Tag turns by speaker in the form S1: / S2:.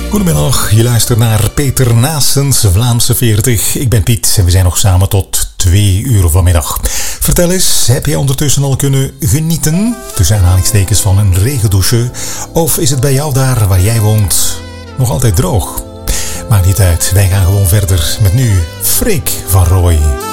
S1: Goedemiddag, je luistert naar Peter Naessens Vlaamse 40. Ik ben Piet en we zijn nog samen tot 2 uur vanmiddag. Vertel eens, heb jij ondertussen al kunnen genieten, tussen aanhalingstekens, van een regendouche? Of is het bij jou daar waar jij woont nog altijd droog? Maakt niet uit, wij gaan gewoon verder met nu Freek van Rooij.